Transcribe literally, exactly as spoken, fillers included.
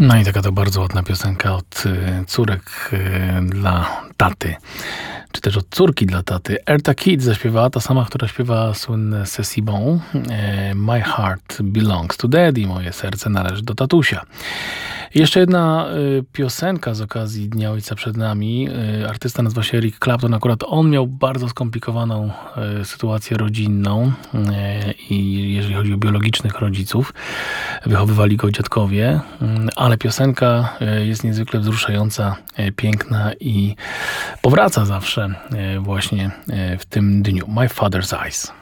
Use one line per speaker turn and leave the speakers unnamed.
No i taka to bardzo ładna piosenka od y, córek y, dla taty, czy też od córki dla taty. Eartha Kitt zaśpiewała, ta sama, która śpiewa słynne C'est Bon. E, My heart belongs to daddy, moje serce należy do tatusia. I jeszcze jedna y, piosenka z okazji Dnia Ojca przed nami. Y, artysta nazywa się Eric Clapton. Akurat on miał bardzo skomplikowaną y, sytuację rodzinną y, i jeżeli chodzi o biologicznych rodziców, wychowywali go dziadkowie, y, ale piosenka y, jest niezwykle wzruszająca, y, piękna i powraca zawsze y, właśnie y, w tym dniu. My Father's Eyes.